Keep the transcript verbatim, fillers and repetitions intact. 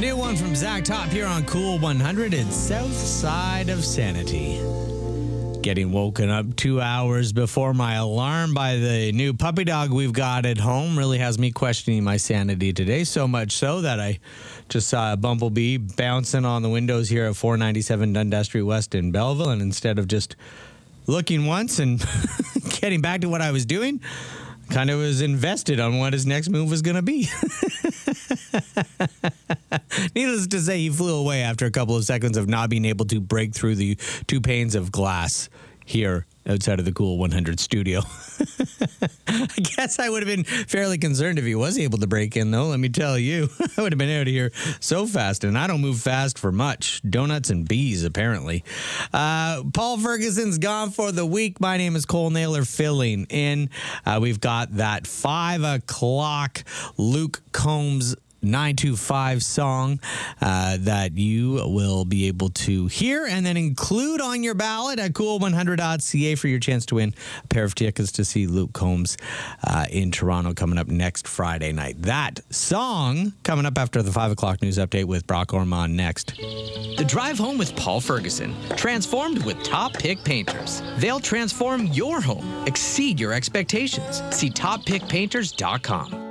New one from Zach Top here on Cool one hundred. It's South Side of Sanity. Getting woken up two hours before my alarm by the new puppy dog we've got at home really has me questioning my sanity today. So much so that I just saw a bumblebee bouncing on the windows here at four ninety-seven Dundas Street West in Belleville. And instead of just looking once and getting back to what I was doing, kind of was invested on what his next move was going to be. Needless to say, he flew away after a couple of seconds of not being able to break through the two panes of glass here outside of the Cool one hundred studio. I guess I would have been fairly concerned if he was able to break in, though. Let me tell you, I would have been out of here so fast, and I don't move fast for much. Donuts and bees, apparently. Uh, Paul Ferguson's gone for the week. My name is Cole Naylor, filling in. Uh, we've got that five o'clock Luke Combs nine two five song uh, that you will be able to hear and then include on your ballot at cool one hundred dot c a for your chance to win a pair of tickets to see Luke Combs uh, in Toronto coming up next Friday night. That song coming up after the five o'clock news update with Brock Ormond next. The Drive Home with Paul Ferguson. Transformed with Top Pick Painters. They'll transform your home. Exceed your expectations. See top pick painters dot com.